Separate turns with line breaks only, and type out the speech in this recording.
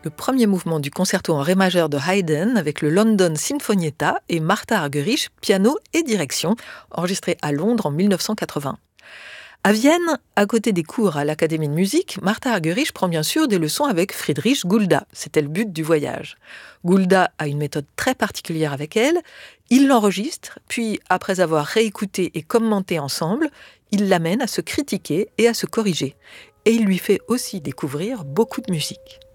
le premier mouvement du concerto en ré majeur de Haydn avec le London Sinfonietta et Martha Argerich, piano et direction, enregistré à Londres en 1980. À Vienne, à côté des cours à l'Académie de musique, Martha Argerich prend bien sûr des leçons avec Friedrich Gulda. C'était le but du voyage. Gulda a une méthode très particulière avec elle. Il l'enregistre, puis après avoir réécouté et commenté ensemble, il l'amène à se critiquer et à se corriger. Et il lui fait aussi découvrir beaucoup de musique.